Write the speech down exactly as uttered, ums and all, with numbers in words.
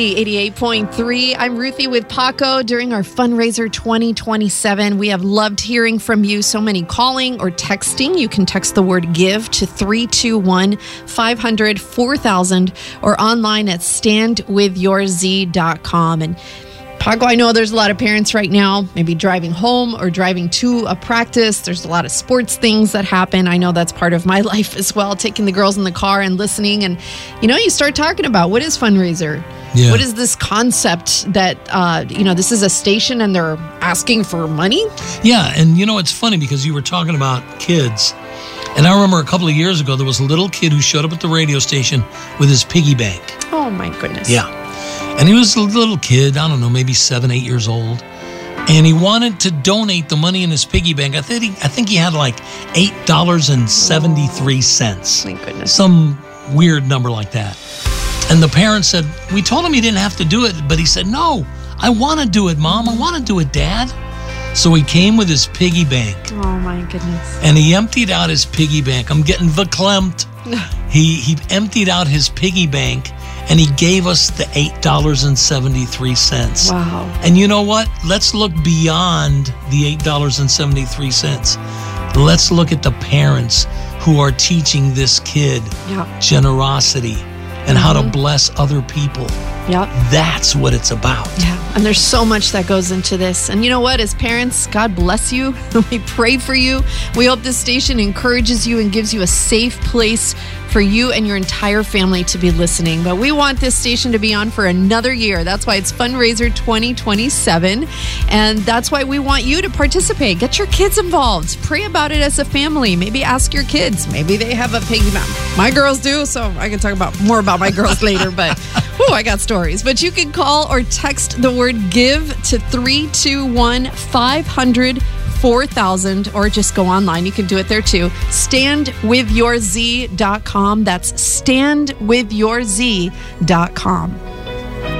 eighty-eight point three. I'm Ruthie with Paco. During our fundraiser twenty twenty-seven, we have loved hearing from you. So many calling or texting. You can text the word GIVE to three two one, five hundred, four thousand or online at stand with your z dot com. And Paco, I know there's a lot of parents right now, maybe driving home or driving to a practice. There's a lot of sports things that happen. I know that's part of my life as well, taking the girls in the car and listening. And, you know, you start talking about what is fundraiser? Yeah. What is this concept that, uh, you know, this is a station and they're asking for money? Yeah. And, you know, it's funny because you were talking about kids. And I remember a couple of years ago, there was a little kid who showed up at the radio station with his piggy bank. Oh, my goodness. Yeah. And he was a little kid, I don't know, maybe seven, eight years old. And he wanted to donate the money in his piggy bank. I think he, I think he had like eight dollars and seventy-three cents. Oh, my goodness. Some weird number like that. And the parents said, we told him he didn't have to do it. But he said, no, I want to do it, Mom. I want to do it, Dad. So he came with his piggy bank. Oh, my goodness. And he emptied out his piggy bank. I'm getting verklempt. he, he emptied out his piggy bank. And he gave us the eight dollars and seventy-three cents. Wow. And you know what? Let's look beyond the eight dollars and seventy-three cents. Let's look at the parents who are teaching this kid yeah. generosity and mm-hmm. how to bless other people. Yep. That's what it's about. Yeah. And there's so much that goes into this. And you know what? As parents, God bless you. We pray for you. We hope this station encourages you and gives you a safe place for you and your entire family to be listening. But we want this station to be on for another year. That's why it's Fundraiser twenty twenty-seven. And that's why we want you to participate. Get your kids involved. Pray about it as a family. Maybe ask your kids. Maybe they have a piggy bank. My girls do, so I can talk about more about my girls later. But whew, I got stories. But you can call or text the word GIVE to three two one, five hundred, four thousand, or just go online. You can do it there too. stand with your z dot com. That's stand with your z dot com.